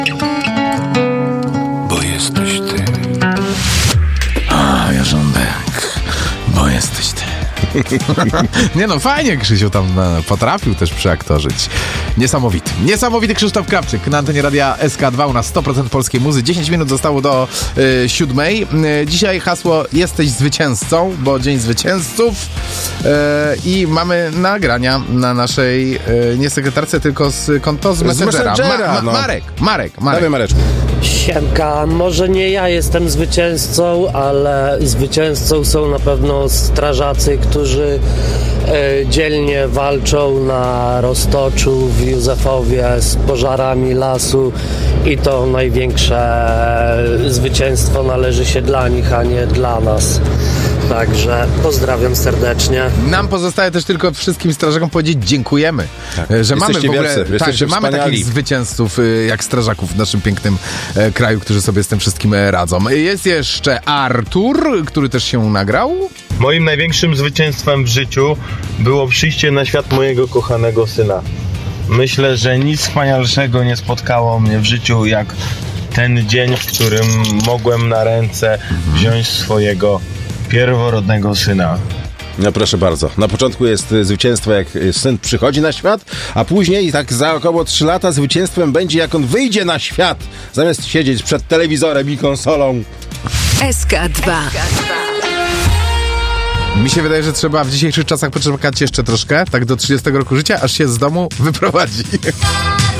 Bo jesteś ty. A, Jarząbek, bo jesteś ty. Nie no, fajnie Krzysiu tam potrafił też przeaktorzyć. Niesamowity Krzysztof Krawczyk na antenie radia SK2. U nas 100% polskiej muzy. 10 minut zostało do 7. Dzisiaj hasło jesteś zwycięzcą, bo Dzień Zwycięzców. I mamy nagrania na naszej nie sekretarce, tylko z konto z Messengera. Marek. Dawaj, Mareczku. Siemka, może nie ja jestem zwycięzcą, ale zwycięzcą są na pewno strażacy, którzy dzielnie walczą na Roztoczu, w Józefowie z pożarami lasu i to największe zwycięstwo należy się dla nich, a nie dla nas. Także pozdrawiam serdecznie. Nam pozostaje też tylko wszystkim strażakom powiedzieć dziękujemy, że mamy w ogóle że mamy takich zwycięzców jak strażaków w naszym pięknym kraju, którzy sobie z tym wszystkim radzą. Jest jeszcze Artur, który też się nagrał. Moim największym zwycięstwem w życiu było przyjście na świat mojego kochanego syna. Myślę, że nic wspanialszego nie spotkało mnie w życiu jak ten dzień, w którym mogłem na ręce wziąć swojego pierworodnego syna. No proszę bardzo. Na początku jest zwycięstwo, jak syn przychodzi na świat, a później, tak za około 3 lata, zwycięstwem będzie, jak on wyjdzie na świat, zamiast siedzieć przed telewizorem i konsolą. SK2. Mi się wydaje, że trzeba w dzisiejszych czasach poczekać jeszcze troszkę, tak do 30 roku życia, aż się z domu wyprowadzi.